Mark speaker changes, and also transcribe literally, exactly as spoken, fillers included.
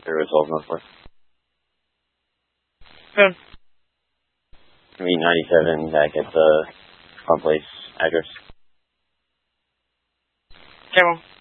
Speaker 1: Area twelve North Fourth.
Speaker 2: Good.
Speaker 1: Maybe ninety-seven back at the Farm Place address.
Speaker 2: Okay, well.